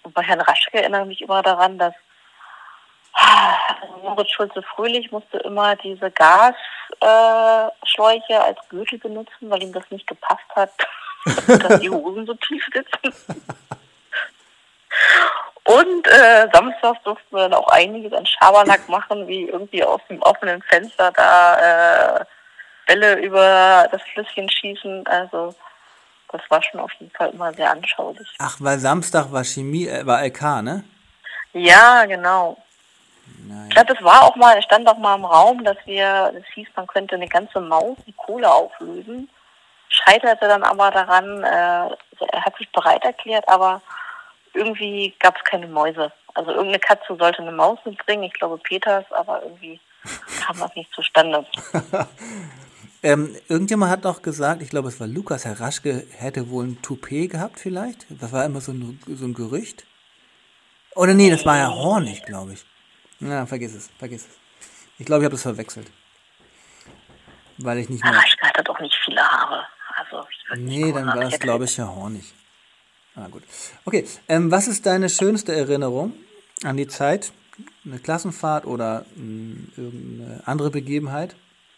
Und bei Herrn Raschke erinnere ich mich immer daran, dass Moritz Schulze-Fröhlich musste immer diese Gasschläuche als Gürtel benutzen, weil ihm das nicht gepasst hat, dass die Hosen so tief sitzen. Und samstags durften wir dann auch einiges an Schabernack machen, wie irgendwie aus dem offenen Fenster da Bälle über das Flüsschen schießen. Also das war schon auf jeden Fall immer sehr anschaulich. Ach, weil Samstag war Chemie, war LK, ne? Ja, genau. Nein. Ich glaube, es stand auch mal im Raum, das hieß, man könnte eine ganze Maus die Kohle auflösen. Scheiterte dann aber daran, er hat sich bereit erklärt, aber irgendwie gab es keine Mäuse. Also irgendeine Katze sollte eine Maus mitbringen, ich glaube Peters, aber irgendwie kam das nicht zustande. Irgendjemand hat doch gesagt, ich glaube es war Lukas, Herr Raschke hätte wohl ein Toupet gehabt vielleicht. Das war immer so ein Gerücht. Oder nee, das war ja Hornig, glaube ich. Na, vergiss es. Ich glaube, ich habe das verwechselt. Weil ich nicht mehr... Herr Raschke hatte doch nicht viele Haare. Also, nee, dann war das, glaube ich, ja Hornig. Ah, gut. Okay, was ist deine schönste Erinnerung an die Zeit? Eine Klassenfahrt oder irgendeine andere Begebenheit?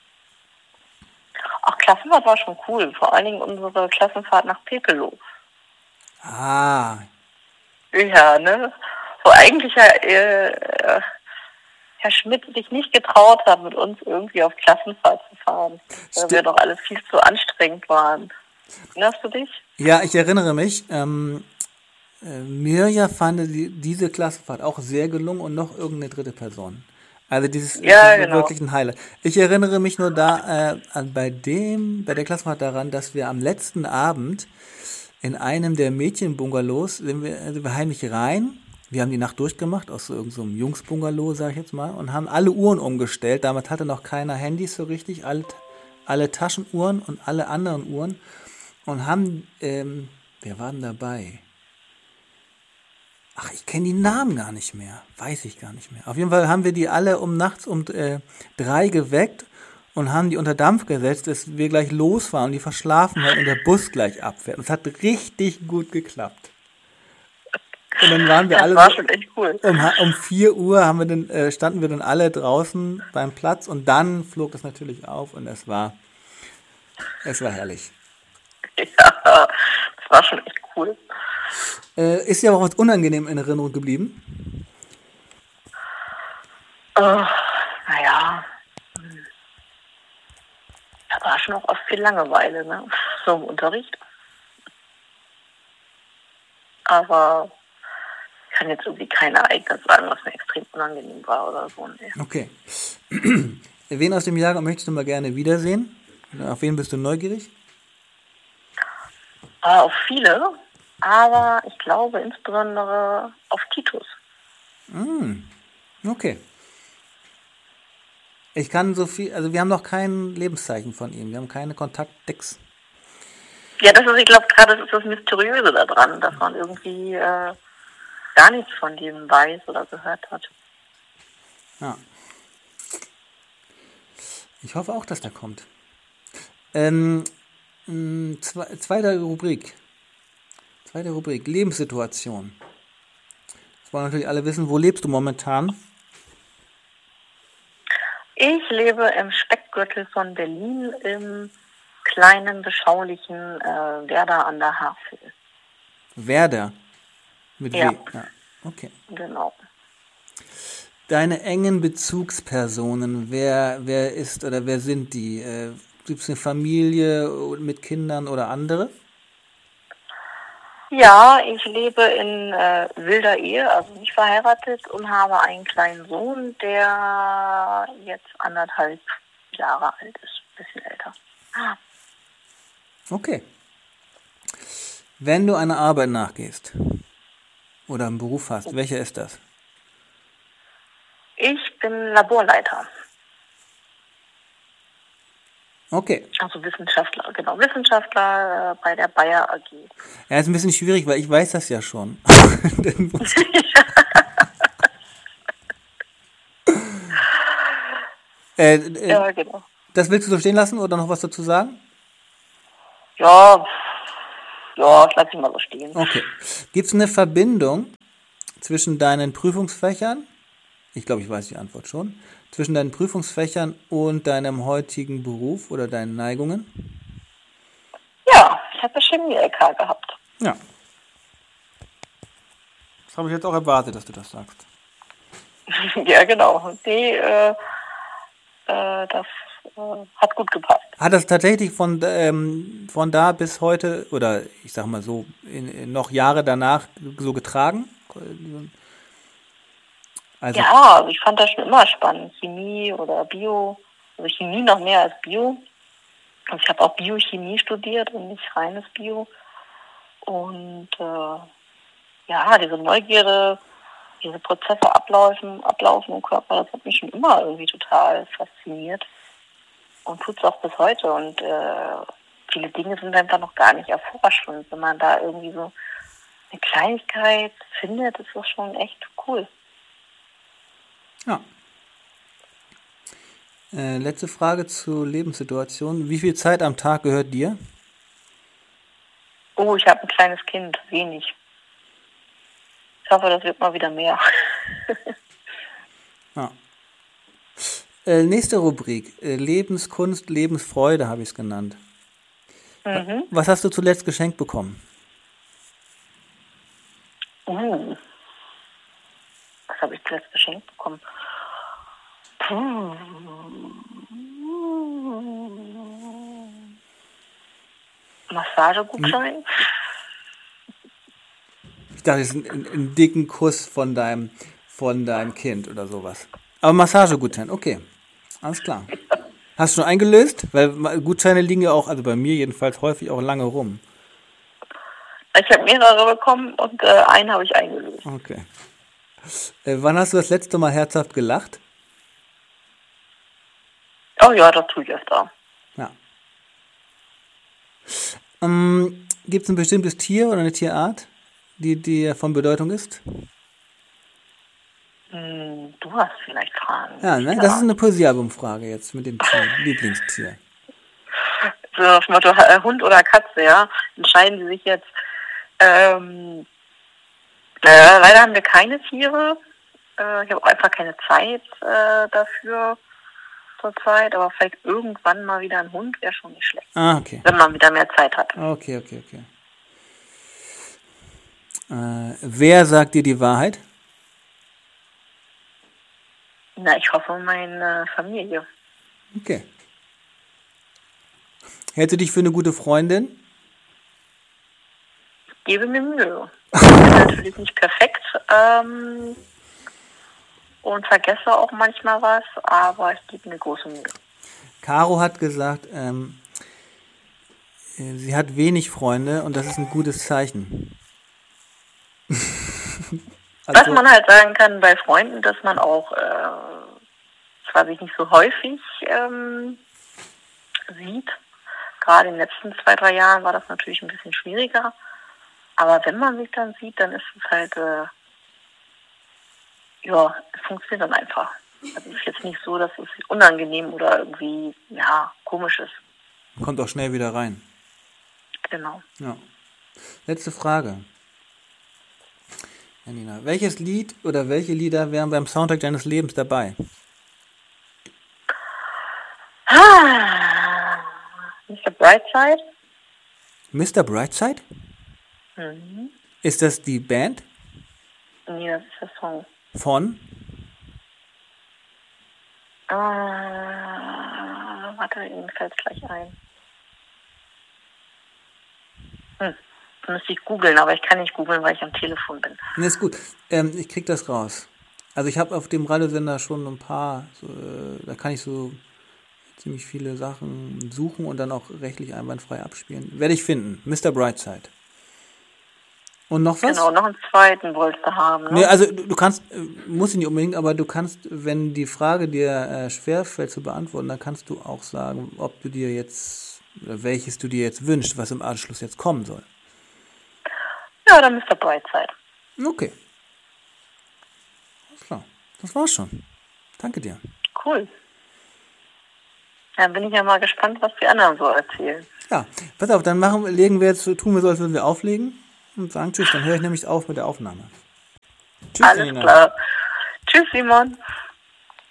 Ach, Klassenfahrt war schon cool. Vor allen Dingen unsere Klassenfahrt nach Pepelow. Ah. Ja, ne? Wo eigentlich Herr Schmidt sich nicht getraut hat, mit uns irgendwie auf Klassenfahrt zu fahren. Weil wir doch alle viel zu anstrengend waren. Erinnerst du dich? Ja, ich erinnere mich. Mirja fand diese Klassenfahrt auch sehr gelungen und noch irgendeine dritte Person. Also dieses genau. Wirklich ein Highlight. Ich erinnere mich nur bei der Klassenfahrt daran, dass wir am letzten Abend in einem der Mädchenbungalows sind wir heimlich rein. Wir haben die Nacht durchgemacht aus so irgendeinem Jungsbungalow, sag ich jetzt mal, und haben alle Uhren umgestellt. Damals hatte noch keiner Handys so richtig, alle Taschenuhren und alle anderen Uhren. Und haben, wer war denn dabei? Ach, ich kenne die Namen gar nicht mehr. Weiß ich gar nicht mehr. Auf jeden Fall haben wir die alle nachts um 3 geweckt und haben die unter Dampf gesetzt, dass wir gleich losfahren und die verschlafen halt und der Bus gleich abfährt. Und es hat richtig gut geklappt. Und dann waren wir das alle. Das war schon echt cool. Um 4 Uhr standen wir dann alle draußen beim Platz und dann flog das natürlich auf und es war herrlich. Ja, das war schon echt cool. Ist dir aber auch was unangenehm in Erinnerung geblieben? Naja, da war schon auch oft viel Langeweile, ne? So im Unterricht. Aber ich kann jetzt irgendwie kein Ereignis sagen, was mir extrem unangenehm war oder so. Nee. Okay. Wen aus dem Jahrgang möchtest du mal gerne wiedersehen? Auf wen bist du neugierig? Auf viele, aber ich glaube insbesondere auf Titus. Okay. Ich kann so viel, also wir haben noch kein Lebenszeichen von ihm, wir haben keine Kontaktdecks. Ja, ich glaube gerade, das ist das Mysteriöse daran, dass man irgendwie gar nichts von dem weiß oder gehört hat. Ja. Ich hoffe auch, dass der kommt. Zweite Rubrik, Lebenssituation. Das wollen natürlich alle wissen, wo lebst du momentan? Ich lebe im Speckgürtel von Berlin, im kleinen, beschaulichen Werder an der Havel. Werder? Mit ja. W? Ja, okay. Genau. Deine engen Bezugspersonen, wer ist oder wer sind die? Gibt es eine Familie mit Kindern oder andere? Ja, ich lebe in wilder Ehe, also nicht verheiratet und habe einen kleinen Sohn, der jetzt 1,5 Jahre alt ist, ein bisschen älter. Okay. Wenn du einer Arbeit nachgehst oder einen Beruf hast, welcher ist das? Ich bin Laborleiter. Okay. Also Wissenschaftler bei der Bayer AG. Ja, ist ein bisschen schwierig, weil ich weiß das ja schon. Ja, genau. Das willst du so stehen lassen oder noch was dazu sagen? Ja, das lasse ich mal so stehen. Okay. Gibt es eine Verbindung zwischen deinen Prüfungsfächern, ich glaube, ich weiß die Antwort schon, zwischen deinen Prüfungsfächern und deinem heutigen Beruf oder deinen Neigungen? Ja, ich habe Chemie-LK gehabt. Ja. Das habe ich jetzt auch erwartet, dass du das sagst. Ja, genau. Das hat gut gepasst. Hat das tatsächlich von da bis heute, oder ich sag mal so, noch Jahre danach so getragen? Also, Ja, also ich fand das schon immer spannend. Chemie oder Bio. Also Chemie noch mehr als Bio. Also ich habe auch Biochemie studiert und nicht reines Bio. Und ja, diese Neugierde, diese Prozesse ablaufen im Körper, das hat mich schon immer irgendwie total fasziniert. Und tut es auch bis heute. Und viele Dinge sind einfach noch gar nicht erforscht. Und wenn man da irgendwie so eine Kleinigkeit findet, ist das schon echt cool. ja. Letzte Frage zur Lebenssituation. Wie viel Zeit am Tag gehört dir? Oh, ich habe ein kleines Kind, wenig. Ich hoffe, das wird mal wieder mehr. Ja. Nächste Rubrik. Lebenskunst, Lebensfreude habe ich es genannt. Mhm. Was hast du zuletzt geschenkt bekommen? Was habe ich zuletzt geschenkt bekommen? Massagegutschein? Ich dachte, es ist einen dicken Kuss von deinem Kind oder sowas. Aber Massagegutschein, okay. Alles klar. Hast du schon eingelöst? Weil Gutscheine liegen ja auch, also bei mir jedenfalls, häufig auch lange rum. Ich habe mehrere bekommen und einen habe ich eingelöst. Okay. Wann hast du das letzte Mal herzhaft gelacht? Oh ja, das tue ich öfter. Ja. Gibt es ein bestimmtes Tier oder eine Tierart, die dir von Bedeutung ist? Du hast vielleicht Fragen. Ja, ne? Das ist eine Poesiealbumfrage jetzt mit dem Tier, Lieblingstier. So auf dem Motto Hund oder Katze, ja. Entscheiden Sie sich jetzt. Leider haben wir keine Tiere. Ich habe auch einfach keine Zeit dafür zurzeit. Aber vielleicht irgendwann mal wieder ein Hund wäre schon nicht schlecht. Ah, okay. Wenn man wieder mehr Zeit hat. Okay. Wer sagt dir die Wahrheit? Na, ich hoffe, meine Familie. Okay. Hältst du dich für eine gute Freundin? Ich gebe mir Mühe. Ich bin natürlich nicht perfekt und vergesse auch manchmal was, aber ich gebe mir große Mühe. Caro hat gesagt, sie hat wenig Freunde und das ist ein gutes Zeichen. Was man halt sagen kann bei Freunden, dass man auch zwar sich nicht so häufig sieht. Gerade in den letzten 2-3 Jahren war das natürlich ein bisschen schwieriger. Aber wenn man sich dann sieht, dann ist es halt, es funktioniert dann einfach. Also es ist jetzt nicht so, dass es unangenehm oder irgendwie, komisch ist. Kommt auch schnell wieder rein. Genau. Ja. Letzte Frage. Janina, welches Lied oder welche Lieder wären beim Soundtrack deines Lebens dabei? Mr. Brightside. Mr. Brightside? Mhm. Ist das die Band? Nee, das ist der Song. Von? Warte, mir fällt es gleich ein. Das müsste ich googeln, aber ich kann nicht googeln, weil ich am Telefon bin. Ne, ist gut. Ich krieg das raus. Also ich habe auf dem Radiosender schon ein paar, da kann ich so ziemlich viele Sachen suchen und dann auch rechtlich einwandfrei abspielen. Werde ich finden. Mr. Brightside. Und noch was? Genau, noch einen zweiten wolltest du haben, ne? Nee, also du kannst, muss ich nicht unbedingt, aber du kannst, wenn die Frage dir schwerfällt zu beantworten, dann kannst du auch sagen, ob du dir jetzt, oder welches du dir jetzt wünschst, was im Anschluss jetzt kommen soll. Ja, dann Mr. Brightside. Okay. Alles klar. Das war's schon. Danke dir. Cool. Dann bin ich ja mal gespannt, was die anderen so erzählen. Ja, pass auf, dann tun wir so, als würden wir auflegen und sagen Tschüss, dann höre ich nämlich auf mit der Aufnahme. Tschüss, Alles Janina. klar. Tschüss, Simon.